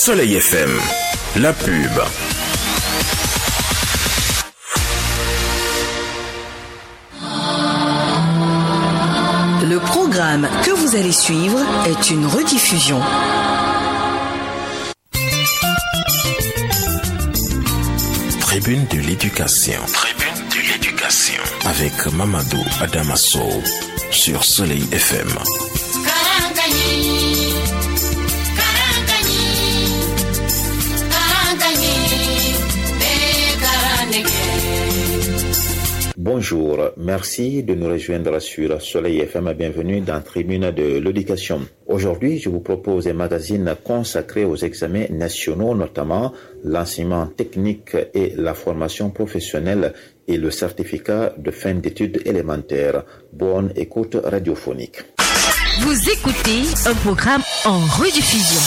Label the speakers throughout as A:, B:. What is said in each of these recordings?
A: Soleil FM, la pub.
B: Le programme que vous allez suivre est une rediffusion.
A: Tribune de l'éducation. Tribune de l'éducation. Avec Mamadou Adamasso sur Soleil FM.
C: Bonjour, merci de nous rejoindre sur Soleil FM. Bienvenue dans Tribune de l'éducation. Aujourd'hui, je vous propose un magazine consacré aux examens nationaux, notamment l'enseignement technique et la formation professionnelle et le certificat de fin d'études élémentaires. Bonne écoute radiophonique.
D: Vous écoutez un programme en rediffusion.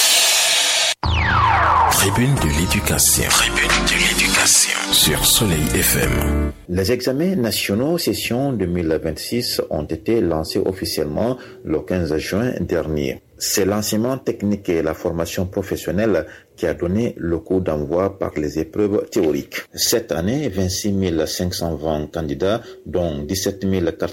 A: Tribune de l'éducation. Tribune de l'éducation sur Soleil FM.
C: Les examens nationaux session 2026 ont été lancés officiellement le 15 juin dernier. C'est l'enseignement technique et la formation professionnelle qui a donné le coup d'envoi par les épreuves théoriques. Cette année, 26 520 candidats, dont 17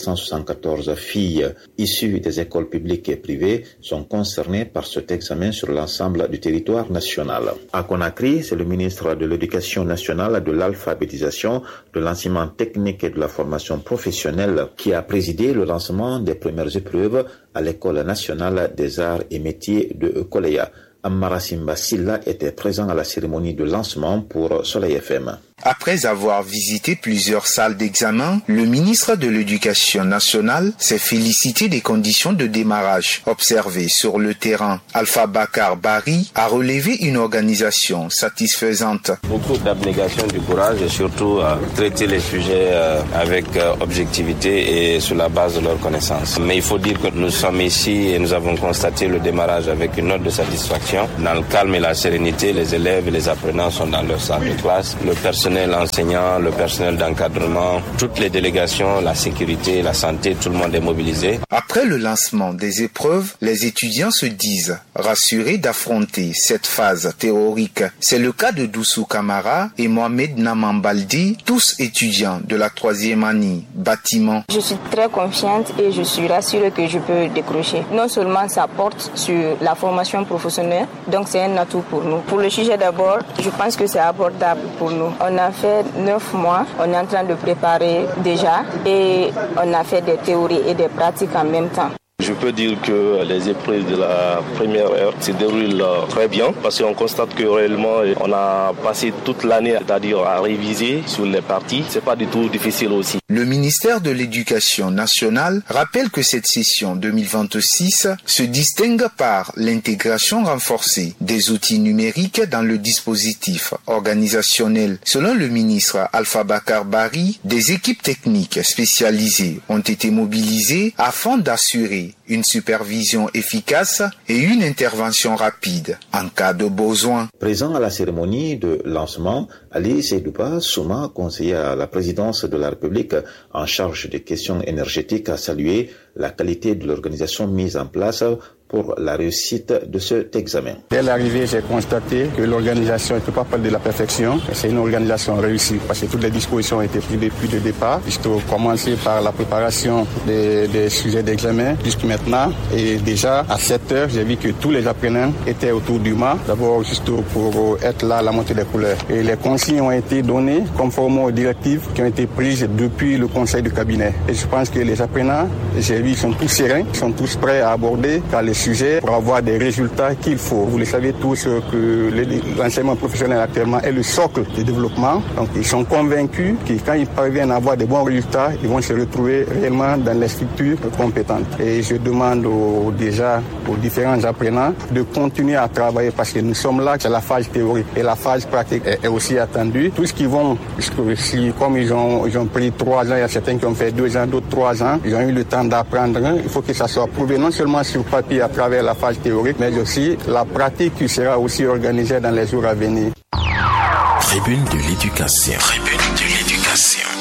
C: 474 filles issues des écoles publiques et privées, sont concernés par cet examen sur l'ensemble du territoire national. À Conakry, c'est le ministre de l'Éducation nationale, de l'alphabétisation, de l'enseignement technique et de la formation professionnelle qui a présidé le lancement des premières épreuves à l'École nationale des arts et métiers de Koleya. Amara Simba Silla était présent à la cérémonie de lancement pour Soleil FM.
E: Après avoir visité plusieurs salles d'examen, le ministre de l'Éducation nationale s'est félicité des conditions de démarrage observées sur le terrain. Alpha Bakar Bari a relevé une organisation satisfaisante.
F: Beaucoup d'abnégation, du courage et surtout traiter les sujets avec objectivité et sur la base de leurs connaissances. Mais il faut dire que nous sommes ici et nous avons constaté le démarrage avec une note de satisfaction. Dans le calme et la sérénité, les élèves et les apprenants sont dans leur salle de classe. Le personnel enseignant, le personnel d'encadrement, toutes les délégations, la sécurité, la santé, tout le monde est mobilisé.
E: Après le lancement des épreuves, les étudiants se disent rassurés d'affronter cette phase théorique. C'est le cas de Doussou Kamara et Mohamed Namambaldi, tous étudiants de la 3e année bâtiment.
G: Je suis très confiante et je suis rassurée que je peux décrocher. Non seulement ça porte sur la formation professionnelle, donc c'est un atout pour nous. Pour le sujet d'abord, je pense que c'est abordable pour nous. On a fait 9 mois, on est en train de préparer déjà et on a fait des théories et des pratiques en même temps.
H: Je peux dire que les épreuves de la première heure se déroulent très bien parce qu'on constate que réellement on a passé toute l'année, c'est-à-dire à réviser sur les parties. C'est pas du tout difficile aussi.
E: Le ministère de l'Éducation nationale rappelle que cette session 2026 se distingue par l'intégration renforcée des outils numériques dans le dispositif organisationnel. Selon le ministre Alpha Bakar Bari, des équipes techniques spécialisées ont été mobilisées afin d'assurer une supervision efficace et une intervention rapide en cas de besoin.
C: Présent à la cérémonie de lancement, Ali Seydouba Souma, conseiller à la présidence de la République en charge des questions énergétiques, a salué la qualité de l'organisation mise en place pour la réussite de cet examen.
I: Dès l'arrivée, j'ai constaté que l'organisation ne peut pas parler de la perfection. C'est une organisation réussie parce que toutes les dispositions ont été prises depuis le départ. Juste commencer par la préparation des sujets d'examen jusqu'à maintenant. Et déjà, à 7 heures, j'ai vu que tous les apprenants étaient autour du mât. D'abord, juste pour être là à la montée des couleurs. Et les consignes ont été données conformément aux directives qui ont été prises depuis le conseil du cabinet. Et je pense que les apprenants, j'ai vu, sont tous sereins, sont tous prêts à aborder les sujets pour avoir des résultats qu'il faut. Vous le savez tous que l'enseignement professionnel actuellement est le socle du développement. Donc ils sont convaincus que quand ils parviennent à avoir des bons résultats, ils vont se retrouver réellement dans les structures compétentes. Et je demande déjà aux différents apprenants de continuer à travailler parce que nous sommes là, c'est la phase théorique et la phase pratique est aussi attendue. Tout ce qu'ils vont, comme ils ont pris 3 ans, il y a certains qui ont fait 2 ans, d'autres 3 ans, ils ont eu le temps d'apprendre. Il faut que ça soit prouvé non seulement sur papier à travers la phase théorique, mais aussi la pratique qui sera aussi organisée dans les jours à venir.
A: Tribune de l'éducation. Tribune de l'éducation.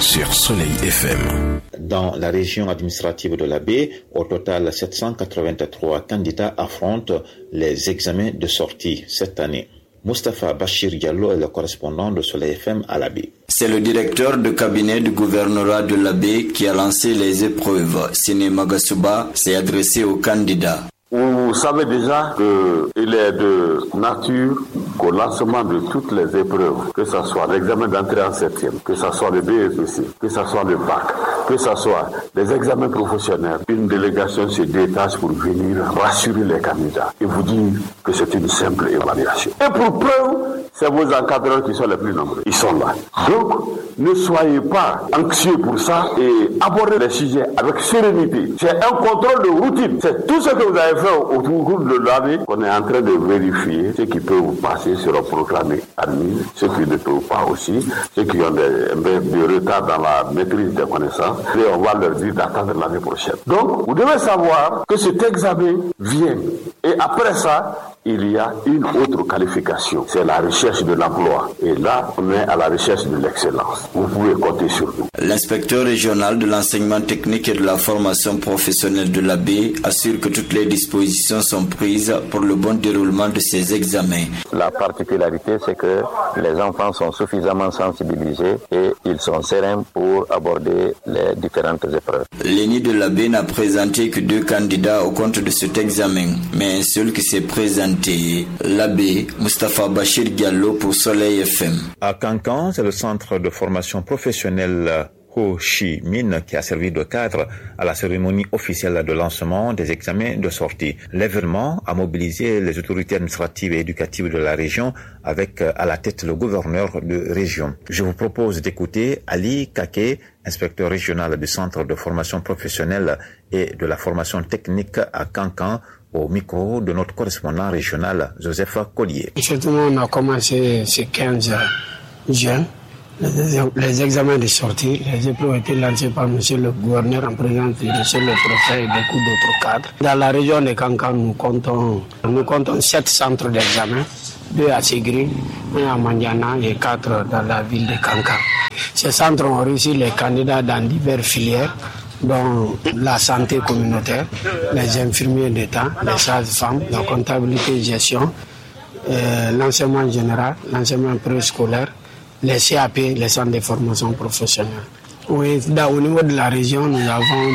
A: sur Soleil FM.
C: Dans la région administrative de la baie, au total 783 candidats affrontent les examens de sortie cette année. Moustapha Bachir Diallo est le correspondant de Soleil FM à la baie.
J: C'est le directeur de cabinet du gouvernorat de la baie qui a lancé les épreuves. Sine Magasuba s'est adressé aux candidats.
K: Vous savez déjà qu'il est de nature qu'au lancement de toutes les épreuves, que ce soit l'examen d'entrée en 7e, que ce soit le BEPC, que ce soit le bac, que ce soit les examens professionnels, une délégation se détache pour venir rassurer les candidats et vous dire que c'est une simple évaluation. Et pour preuve, c'est vos encadreurs qui sont les plus nombreux. Ils sont là. Donc, ne soyez pas anxieux pour ça et abordez les sujets avec sérénité. C'est un contrôle de routine. C'est tout ce que vous avez fait au cours de l'année qu'on est en train de vérifier. Ceux qui peuvent vous passer seront proclamés admis. Ceux qui ne peuvent pas aussi. Ceux qui ont des retards dans la maîtrise des connaissances. Et on va leur dire d'attendre l'année prochaine. Donc, vous devez savoir que cet examen vient. Et après ça, il y a une autre qualification, c'est la recherche de l'emploi. Et là, on est à la recherche de l'excellence. Vous pouvez compter sur nous.
J: L'inspecteur régional de l'enseignement technique et de la formation professionnelle de la baie assure que toutes les dispositions sont prises pour le bon déroulement de ces examens.
L: La particularité, c'est que les enfants sont suffisamment sensibilisés et ils sont sereins pour aborder les différentes épreuves.
J: L'ENI de la baie n'a présenté que 2 candidats au compte de cet examen, mais un seul qui s'est présenté. L'abbé Moustapha Bachir Diallo pour Soleil FM.
C: À Cancan, c'est le centre de formation professionnelle Ho Chi Minh qui a servi de cadre à la cérémonie officielle de lancement des examens de sortie. L'événement a mobilisé les autorités administratives et éducatives de la région avec à la tête le gouverneur de région. Je vous propose d'écouter Ali Kake, inspecteur régional du centre de formation professionnelle et de la formation technique à Cancan, au micro de notre correspondant régional, Joseph Collier.
M: Effectivement, on a commencé ces 15 juin, les examens de sortie. Les épreuves ont été lancées par M. le gouverneur en présence de M. le préfet et beaucoup d'autres cadres. Dans la région de Cancan, nous comptons 7 centres d'examen, 2 à Ségri, 1 à Mandiana et 4 dans la ville de Cancan. Ces centres ont réussi les candidats dans diverses filières, dont la santé communautaire, les infirmiers d'État, les sages-femmes, la comptabilité et gestion, l'enseignement général, l'enseignement préscolaire, les CAP, les centres de formation professionnelle. Oui, au niveau de la région, nous avons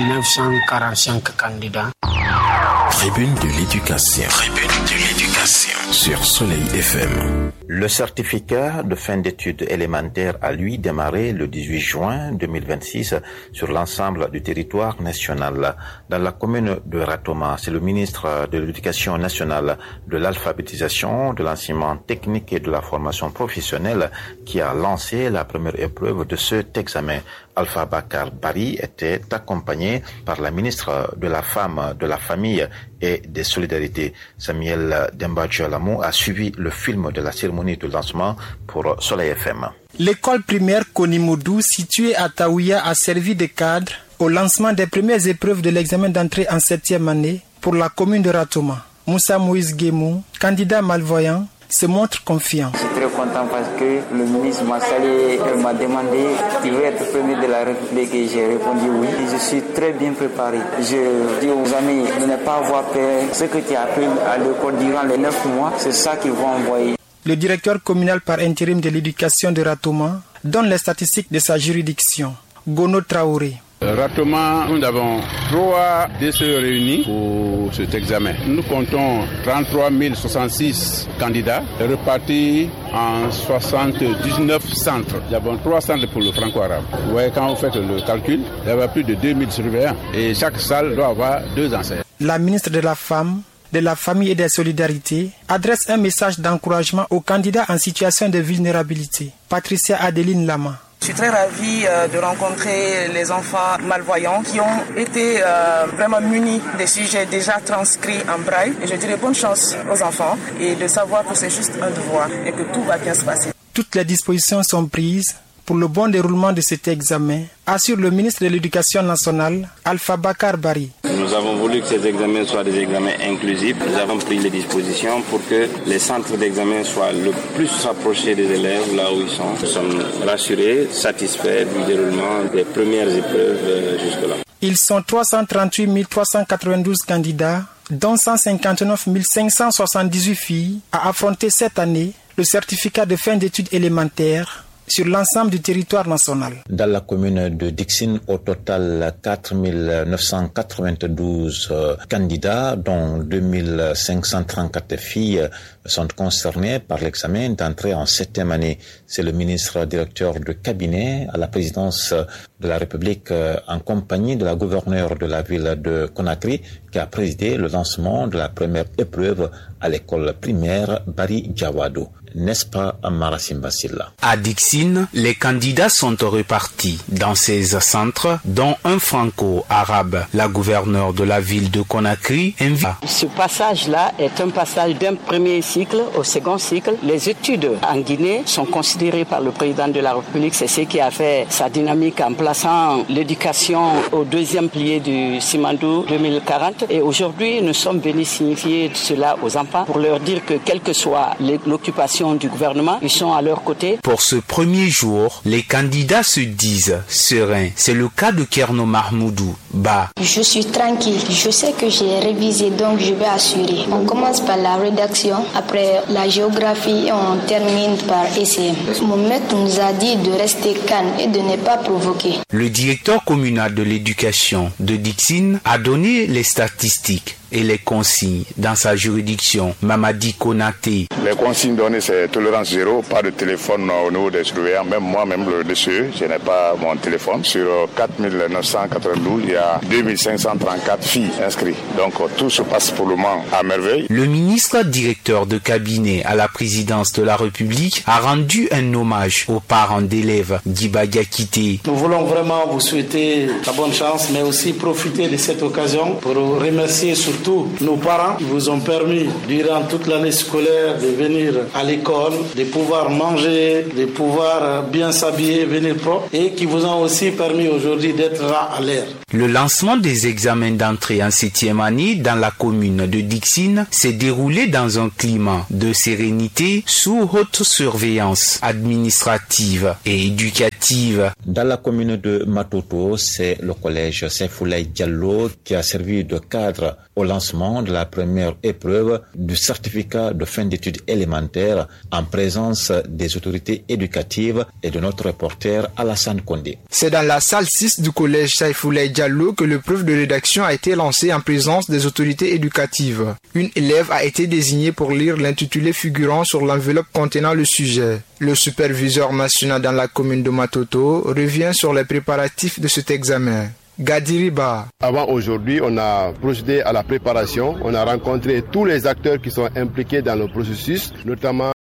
M: 2945 candidats.
A: Tribune de l'éducation. Tribune de l'éducation sur Soleil FM.
C: Le certificat de fin d'études élémentaires a lui démarré le 18 juin 2026 sur l'ensemble du territoire national. Dans la commune de Ratoma, c'est le ministre de l'Éducation nationale, de l'alphabétisation, de l'enseignement technique et de la formation professionnelle qui a lancé la première épreuve de cet examen. Alpha Bakar Bari était accompagné par la ministre de la Femme, de la Famille et des Solidarités. Samuel Dembadjo-Lamou a suivi le film de la cérémonie de lancement pour Soleil FM.
N: L'école primaire Konimoudou, située à Taouya, a servi de cadre au lancement des premières épreuves de l'examen d'entrée en 7e année pour la commune de Ratoma. Moussa Moïse Guémou, candidat malvoyant, se montre confiant.
O: Je suis très content parce que le ministre m'a salué, m'a demandé qui veut être premier de la République et j'ai répondu oui. Et je suis très bien préparé. Je dis aux amis de ne pas avoir peur. Ce que tu as appris à l'école durant les 9 mois, c'est ça qu'ils vont envoyer.
N: Le directeur communal par intérim de l'éducation de Ratoma donne les statistiques de sa juridiction. Gono Traoré.
P: Ratoma, nous avons 3 DCE réunis pour cet examen. Nous comptons 33 066 candidats repartis en 79 centres. Nous avons 3 centres pour le franco-arabe. Vous voyez, quand vous faites le calcul, il y avait plus de 2000 surveillants et chaque salle doit avoir 2 enseignants.
N: La ministre de la Femme, de la Famille et des Solidarités adresse un message d'encouragement aux candidats en situation de vulnérabilité. Patricia Adeline Lama.
Q: Je suis très ravie de rencontrer les enfants malvoyants qui ont été vraiment munis des sujets déjà transcrits en braille. Et je dirais bonne chance aux enfants et de savoir que c'est juste un devoir et que tout va bien se passer.
N: Toutes les dispositions sont prises pour le bon déroulement de cet examen, assure le ministre de l'Éducation nationale, Alpha Bakar Bari.
F: Nous avons voulu que ces examens soient des examens inclusifs. Nous avons pris les dispositions pour que les centres d'examen soient le plus rapprochés des élèves là où ils sont. Nous sommes rassurés, satisfaits du déroulement des premières épreuves jusque-là.
N: Ils sont 338 392 candidats, dont 159 578 filles, à affronter cette année le certificat de fin d'études élémentaires sur l'ensemble du territoire national.
C: Dans la commune de Dixine, au total 4 992 candidats, dont 2 534 filles sont concernés par l'examen d'entrée en 7e année. C'est le ministre directeur de cabinet à la présidence de la République en compagnie de la gouverneure de la ville de Conakry qui a présidé le lancement de la première épreuve à l'école primaire Bari Diawadou. N'est-ce pas, Marassim Bassila?
R: À Dixine, les candidats sont repartis dans 16 centres, dont un franco-arabe. La gouverneure de la ville de Conakry invite.
S: Ce passage-là est un passage d'un premier cycle au second cycle. Les études en Guinée sont considérées par le président de la République. C'est ce qui a fait sa dynamique en plaçant l'éducation au deuxième pilier du Simandou 2040. Et aujourd'hui, nous sommes venus signifier cela aux enfants pour leur dire que quelle que soit l'occupation du gouvernement, ils sont à leur côté.
R: Pour ce premier jour, les candidats se disent sereins. C'est le cas de Kerno Mahmoudou Ba.
T: Je suis tranquille. Je sais que j'ai révisé, donc je vais assurer. On commence par la rédaction, après la géographie et on termine par ECM. Mon maître nous a dit de rester calme et de ne pas provoquer.
R: Le directeur communal de l'éducation de Dixine a donné les statistiques et les consignes dans sa juridiction. Mamadi Konaté.
U: Les consignes données, c'est tolérance zéro, pas de téléphone au niveau des surveillants. Même moi-même, le DCE, je n'ai pas mon téléphone. Sur 4 992, il y a 2 534 filles inscrites. Donc tout se passe pour le moment à merveille.
R: Le ministre directeur de cabinet à la présidence de la République a rendu un hommage aux parents d'élèves d'Iba Diakité.
V: Nous voulons vraiment vous souhaiter la bonne chance, mais aussi profiter de cette occasion pour remercier surtout nos parents qui vous ont permis durant toute l'année scolaire de venir à l'école, de pouvoir manger, de pouvoir bien s'habiller, venir propre et qui vous ont aussi permis aujourd'hui d'être là à l'heure.
R: Le lancement des examens d'entrée en 7e année dans la commune de Dixine s'est déroulé dans un climat de sérénité sous haute surveillance administrative et éducative.
C: Dans la commune de Matoto, c'est le collège Saifoulaye Diallo qui a servi de cadre au lancement de la première épreuve du certificat de fin d'études élémentaires en présence des autorités éducatives et de notre reporter Alassane Kondé.
W: C'est dans la salle 6 du collège Saifoulaye Diallo que l'épreuve de rédaction a été lancée en présence des autorités éducatives. Une élève a été désignée pour lire l'intitulé figurant sur l'enveloppe contenant le sujet. Le superviseur national dans la commune de Matoto revient sur les préparatifs de cet examen. Gadiriba.
X: Avant aujourd'hui, on a procédé à la préparation. On a rencontré tous les acteurs qui sont impliqués dans le processus, notamment